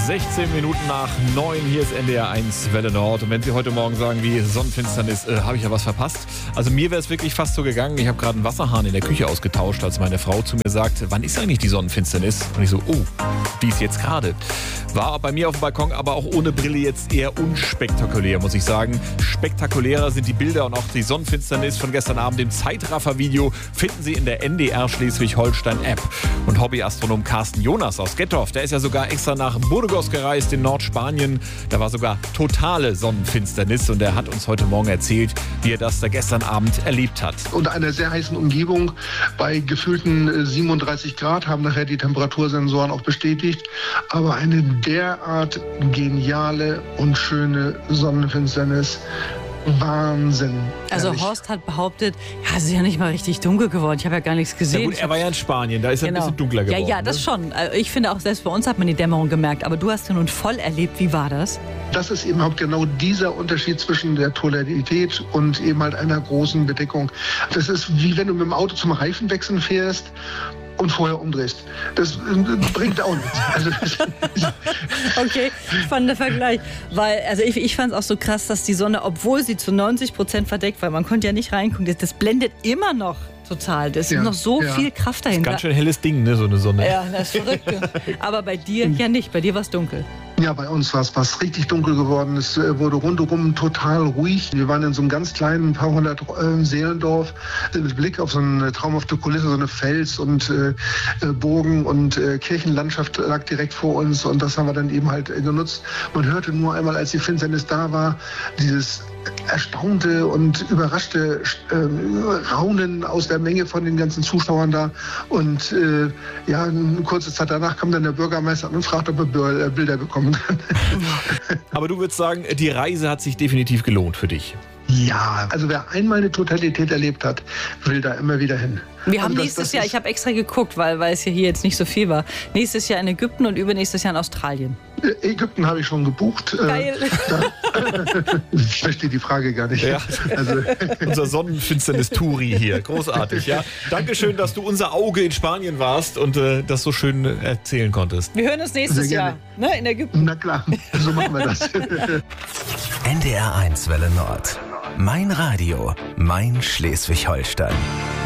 16 Minuten nach 9, hier ist NDR 1 Welle Nord. Und wenn Sie heute Morgen sagen, wie Sonnenfinsternis, habe ich ja was verpasst. Also mir wäre es wirklich fast so gegangen, ich habe gerade einen Wasserhahn in der Küche ausgetauscht, als meine Frau zu mir sagt, wann ist eigentlich die Sonnenfinsternis? Und ich so, oh, die ist jetzt gerade. War bei mir auf dem Balkon, aber auch ohne Brille jetzt eher unspektakulär, muss ich sagen. Spektakulärer sind die Bilder und auch die Sonnenfinsternis von gestern Abend im Zeitraffer-Video finden Sie in der NDR Schleswig-Holstein-App. Und Hobbyastronom Carsten Jonas aus Gettorf, der ist ja sogar extra nach Burgos gereist in Nordspanien. Da war sogar totale Sonnenfinsternis und er hat uns heute Morgen erzählt, wie er das da gestern Abend erlebt hat. Unter einer sehr heißen Umgebung bei gefühlten 37 Grad haben nachher die Temperatursensoren auch bestätigt. Aber eine derart geniale und schöne Sonnenfinsternis. Wahnsinn. Also ehrlich. Horst hat behauptet, ja, es ist ja nicht mal richtig dunkel geworden. Ich habe ja gar nichts gesehen. Ja gut, er war ja in Spanien, da ist er ein bisschen dunkler geworden. Ja, das schon. Ich finde auch, selbst bei uns hat man die Dämmerung gemerkt. Aber du hast ja nun voll erlebt. Wie war das? Das ist eben auch genau dieser Unterschied zwischen der Tonalität und eben halt einer großen Bedeckung. Das ist wie wenn du mit dem Auto zum Reifenwechseln fährst und vorher umdrehst. Das bringt auch nichts. Also, okay, spannender Vergleich. Weil, also ich fand es auch so krass, dass die Sonne, obwohl sie zu 90% verdeckt war, man konnte ja nicht reingucken, das blendet immer noch total. Das ist noch so viel Kraft dahinter. Ganz schön helles Ding, ne, so eine Sonne. Ja, das ist verrückt. Aber bei dir ja nicht. Bei dir war es dunkel. Ja, bei uns war es richtig dunkel geworden. Es wurde rundherum total ruhig. Wir waren in so einem ganz kleinen, ein paar hundert Seelendorf mit Blick auf so eine traumhafte Kulisse, so eine Fels- und Burgen- und Kirchenlandschaft lag direkt vor uns. Und das haben wir dann eben halt genutzt. Man hörte nur einmal, als die Finsternis da war, dieses erstaunte und überraschte Raunen aus der Menge von den ganzen Zuschauern da. Und eine kurze Zeit danach kam dann der Bürgermeister an und fragte, ob er Bilder bekommen kann. Aber du würdest sagen, die Reise hat sich definitiv gelohnt für dich. Ja, also wer einmal eine Totalität erlebt hat, will da immer wieder hin. Wir haben nächstes Jahr, ich habe extra geguckt, weil es ja hier jetzt nicht so viel war, nächstes Jahr in Ägypten und übernächstes Jahr in Australien. Ägypten habe ich schon gebucht. Geil. Ich verstehe die Frage gar nicht. Ja. Also. Unser Sonnenfinsternis-Touri hier. Großartig, ja. Dankeschön, dass du unser Auge in Spanien warst und das so schön erzählen konntest. Wir hören uns nächstes Jahr, ne, in Ägypten. Na klar, so machen wir das. NDR 1 Welle Nord. Mein Radio, mein Schleswig-Holstein.